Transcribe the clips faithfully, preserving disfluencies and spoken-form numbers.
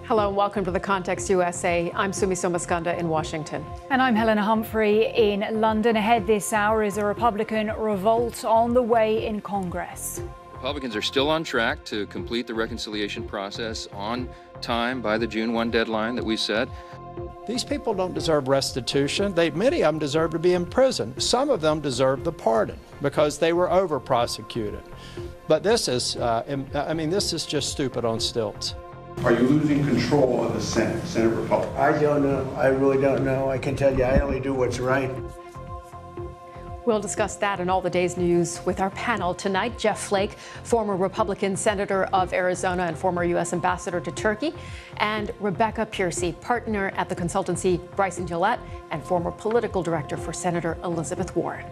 Hello and welcome to the Context U S A. I'm Sumi Somaskanda in Washington. And I'm Helena Humphrey in London. Ahead this hour is a Republican revolt on the way in Congress. Republicans are still on track to complete the reconciliation process on time by the June first deadline that we set. These people don't deserve restitution. They, many of them deserve to be in prison. Some of them deserve the pardon because they were over-prosecuted. But this is, uh, I mean, this is just stupid on stilts. Are you losing control of the Senate, Senate Republicans? I don't know. I really don't know. I can tell you I only do what's right. We'll discuss that and all the day's news with our panel tonight. Jeff Flake, former Republican Senator of Arizona and former U S Ambassador to Turkey, and Rebecca Piercy, partner at the consultancy Bryson Gillette and former political director for Senator Elizabeth Warren.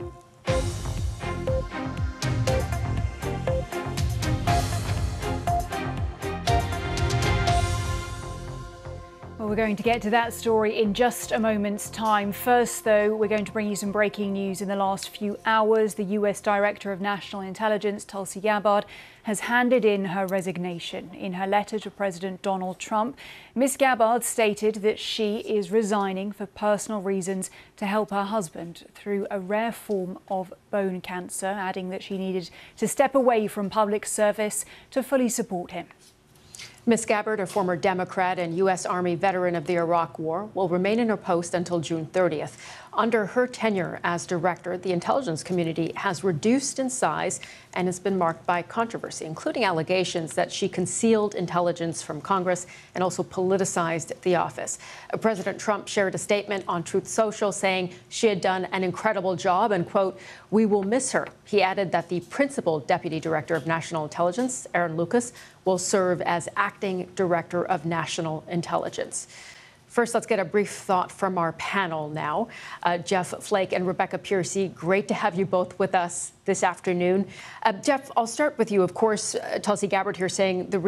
Well, we're going to get to that story in just a moment's time. First, though, we're going to bring you some breaking news in the last few hours. The U S Director of National Intelligence, Tulsi Gabbard, has handed in her resignation. In her letter to President Donald Trump, Miz Gabbard stated that she is resigning for personal reasons to help her husband through a rare form of bone cancer, adding that she needed to step away from public service to fully support him. Miz Gabbard, a former Democrat and U S Army veteran of the Iraq War, will remain in her post until June thirtieth. Under her tenure as director, the intelligence community has reduced in size and has been marked by controversy, including allegations that she concealed intelligence from Congress and also politicized the office. President Trump shared a statement on Truth Social saying she had done an incredible job and, quote, "We will miss her." He added that the principal deputy director of national intelligence, Aaron Lucas, will serve as acting director of national intelligence. First, let's get a brief thought from our panel now. Uh, Jeff Flake and Rebecca Piercy, great to have you both with us this afternoon. Uh, Jeff, I'll start with you. Of course, uh, Tulsi Gabbard here saying the